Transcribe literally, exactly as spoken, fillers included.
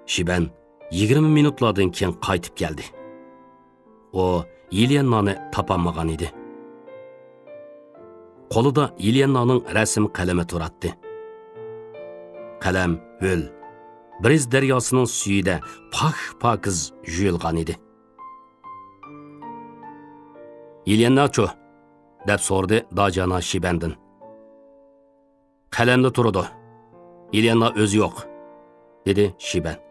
Shiban yigirma minutlardan keyin qaytib keldi. O Yelennani topolmagan edi. Qo'lida Yelennaning rasm qalami turardi. Qalam ho'l, Briz daryosining suyida pak-pakiz yuyilgan edi. Yelenna-chu, deb so'rdi Dajana Shibandan. Qalamda turadi. Yelenna o'zi yo'q, dedi Shiban.